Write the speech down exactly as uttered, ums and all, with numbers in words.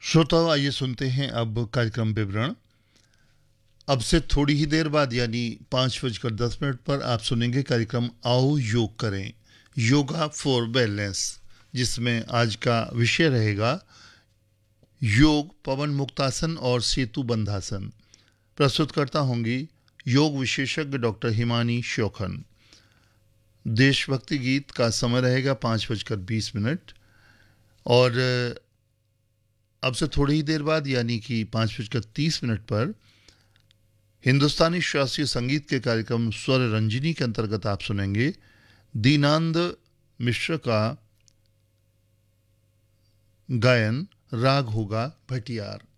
श्रोताओं, आइए सुनते हैं अब कार्यक्रम विवरण। अब से थोड़ी ही देर बाद यानी पाँच बजकर दस मिनट पर आप सुनेंगे कार्यक्रम आओ योग करें, योगा फॉर वेलनेस, जिसमें आज का विषय रहेगा योग, पवन मुक्तासन और सेतु बंधासन। प्रस्तुतकर्ता होंगी योग विशेषज्ञ डॉक्टर हिमानी शोखन। देशभक्ति गीत का समय रहेगा पाँच बजकर बीस मिनट और अब से थोड़ी ही देर बाद यानी कि पाँच बजकर तीस मिनट पर हिंदुस्तानी शास्त्रीय संगीत के कार्यक्रम स्वर रंजिनी के अंतर्गत आप सुनेंगे दीनानंद मिश्र का गायन, राग होगा भटियार।